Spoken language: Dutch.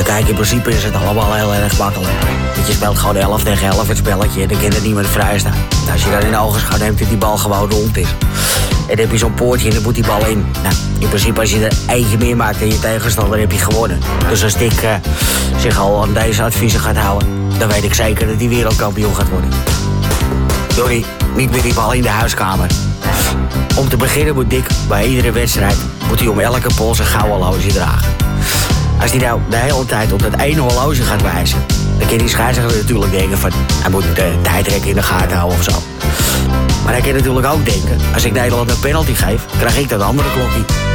Kijk, in principe is het allemaal heel erg makkelijk. Want je speelt gewoon 11 tegen 11 het spelletje en dan kan er niemand vrij staan. Nou, als je dan in de ogenschouw neemt dat die bal gewoon rond is. En dan heb je zo'n poortje en dan moet die bal in. Nou, in principe als je er eentje meer maakt dan je tegenstander, heb je gewonnen. Dus als Dick zich al aan deze adviezen gaat houden, dan weet ik zeker dat hij wereldkampioen gaat worden. Johnny, niet meer die bal in de huiskamer. Om te beginnen moet Dick bij iedere wedstrijd moet hij om elke pols een gouden horloge dragen. Als hij nou de hele tijd op dat ene horloge gaat wijzen, dan kan die scheidsrechter natuurlijk denken van hij moet de tijdrek in de gaten houden of zo. Maar hij kan natuurlijk ook denken, als ik Nederland een penalty geef, krijg ik dat andere klokje.